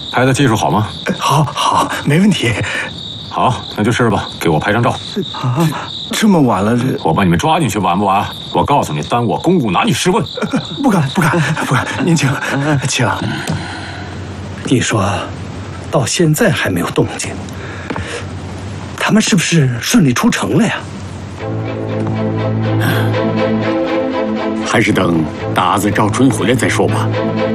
拍的技术好吗？ 好，没问题。 好，那就试试吧，给我拍张照。 啊，这么晚了， 我把你们抓进去晚不晚？我告诉你，耽误我公务，拿你试问。 不敢，您请。 你说，到现在还没有动静，他们是不是顺利出城了呀？ 还是等达子赵春回来再说吧。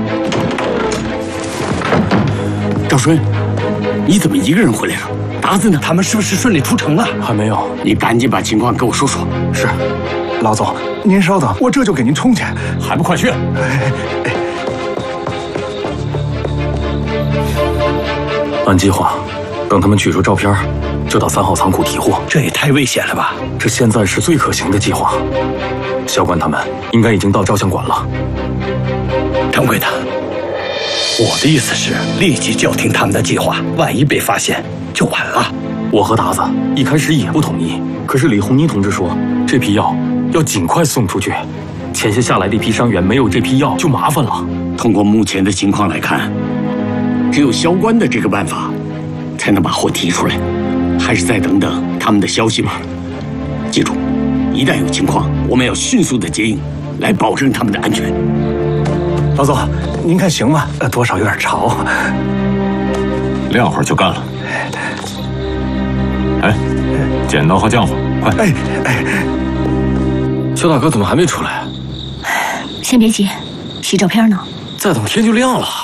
赵春，你怎么一个人回来了？达子呢？ 他们是不是顺利出城了？ 还没有。 你赶紧把情况给我说说。 是。 老总，您稍等，我这就给您冲去。 还不快去！ 按计划，等他们取出照片，就到3号仓库提货。 这也太危险了吧！ 这现在是最可行的计划。萧官他们应该已经到照相馆了。 掌柜的，我的意思是立即叫停他们的计划，万一被发现就晚了。 我和达子一开始也不同意，可是李红妮同志说，这批药要尽快送出去，前些下来的一批伤员没有这批药就麻烦了。 通过目前的情况来看，只有萧官的这个办法，才能把货提出来。还是再等等他们的消息吧。记住，一旦有情况，我们要迅速的接应，来保证他们的安全。 老总，您看行吗？多少有点潮。 亮会儿就干了。哎，剪刀和浆糊，快！ 肖大哥怎么还没出来？ 先别急，洗照片呢。 再等天就亮了。